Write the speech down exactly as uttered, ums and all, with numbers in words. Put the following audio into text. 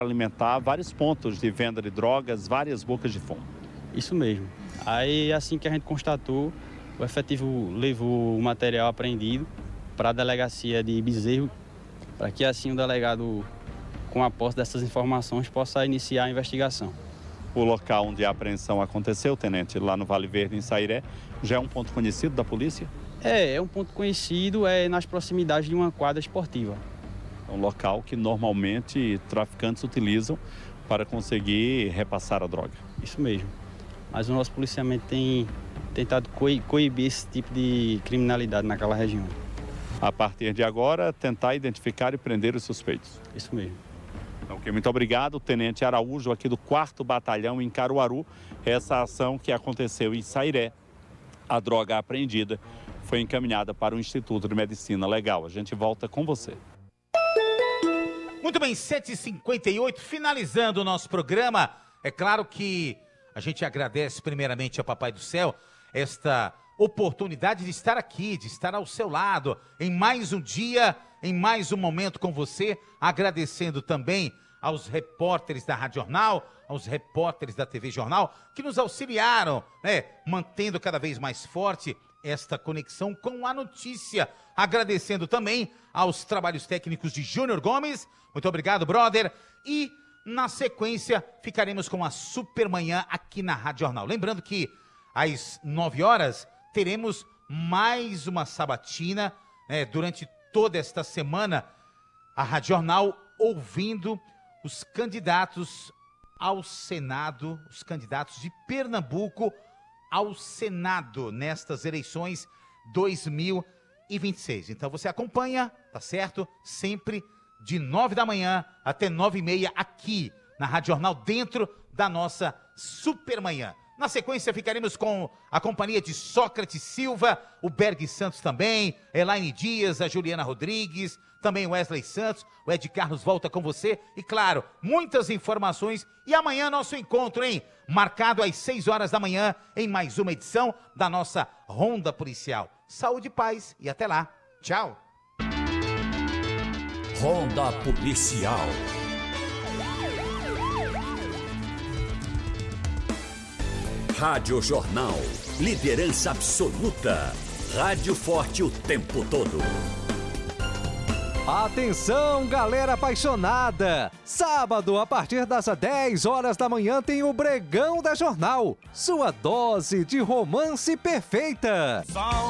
alimentar vários pontos de venda de drogas, várias bocas de fumo. Isso mesmo. Aí, assim que a gente constatou, o efetivo levou o material apreendido para a delegacia de Bezerro, para que assim o delegado, com a posse dessas informações, possa iniciar a investigação. O local onde a apreensão aconteceu, tenente, lá no Vale Verde, em Sairé, já é um ponto conhecido da polícia? É, é um ponto conhecido, é nas proximidades de uma quadra esportiva. É um local que normalmente traficantes utilizam para conseguir repassar a droga. Isso mesmo. Mas o nosso policiamento tem tentado coibir esse tipo de criminalidade naquela região. A partir de agora, tentar identificar e prender os suspeitos. Isso mesmo. Ok, muito obrigado, Tenente Araújo, aqui do quarto Batalhão em Caruaru. Essa ação que aconteceu em Sairé, a droga apreendida, foi encaminhada para o Instituto de Medicina Legal. A gente volta com você. Muito bem, sete e cinquenta e oito, finalizando o nosso programa. É claro que a gente agradece primeiramente ao Papai do Céu esta oportunidade de estar aqui, de estar ao seu lado, em mais um dia, em mais um momento com você, agradecendo também aos repórteres da Rádio Jornal, aos repórteres da T V Jornal, que nos auxiliaram, né, mantendo cada vez mais forte esta conexão com a notícia. Agradecendo também aos trabalhos técnicos de Júnior Gomes. Muito obrigado, brother. E, na sequência, ficaremos com a Supermanhã aqui na Rádio Jornal. Lembrando que, às nove horas, teremos mais uma sabatina, né, durante toda esta semana, a Rádio Jornal ouvindo os candidatos ao Senado, os candidatos de Pernambuco ao Senado nestas eleições dois mil e vinte e seis. Então você acompanha, tá certo? Sempre de nove da manhã até nove e meia aqui na Rádio Jornal, dentro da nossa Supermanhã. Na sequência, ficaremos com a companhia de Sócrates Silva, o Berg Santos também, Elaine Dias, a Juliana Rodrigues, também o Wesley Santos, o Ed Carlos volta com você. E claro, muitas informações. E amanhã nosso encontro, hein? Marcado às seis horas da manhã, em mais uma edição da nossa Ronda Policial. Saúde e paz e até lá. Tchau. Ronda Policial. Rádio Jornal, liderança absoluta. Rádio forte o tempo todo. Atenção, galera apaixonada! Sábado, a partir das dez horas da manhã, tem o Bregão da Jornal. Sua dose de romance perfeita.